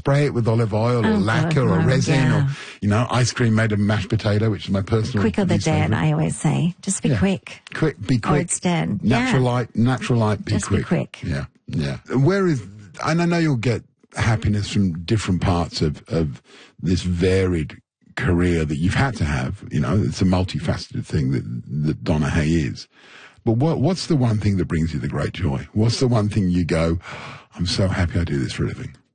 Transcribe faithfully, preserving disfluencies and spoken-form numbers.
spray it with olive oil or Oh, lacquer God, or no, resin yeah. or, you know, ice cream made of mashed potato, which is my personal Quicker the least dead, favourite. I always say. Just be Yeah. quick. Quick, be Or quick. it's dead. Natural Yeah. light, natural light, be Just quick. be quick. Yeah, yeah. Where is, and I know you'll get happiness from different parts of, of this varied career that you've had to have. You know, it's a multifaceted thing that, that Donna Hay is. But what, what's the one thing that brings you the great joy? What's the one thing you go, I'm so happy I do this for a living?